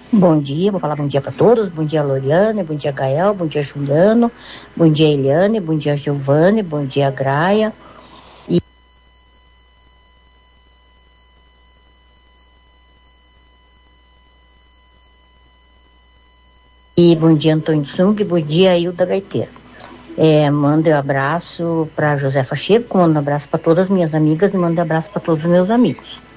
Bom dia, vou falar bom dia para todos. Bom dia, Loriane, bom dia, Gael, bom dia, Juliano, bom dia, Eliane, bom dia, Giovane, bom dia, Graia. E bom dia, Antônio Sung, bom dia, Hilda Gaiteira. Mando um abraço para Josefa Checo, mando um abraço para todas as minhas amigas e mando um abraço para todos os meus amigos.